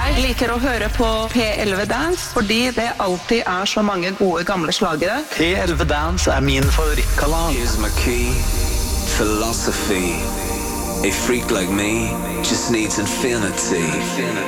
Jeg liker å høre på P11 Dance, fordi det alltid så mange gode gamle slagere. P11 Dance min favorittkanal. Here's my key, philosophy. A freak like me just needs infinity.